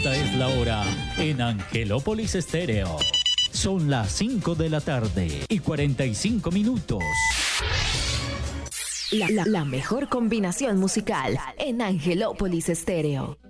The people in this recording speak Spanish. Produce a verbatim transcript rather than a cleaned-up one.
Esta es la hora en Angelópolis Estéreo. Son las cinco de la tarde y cuarenta y cinco minutos. La, la, la mejor combinación musical en Angelópolis Estéreo.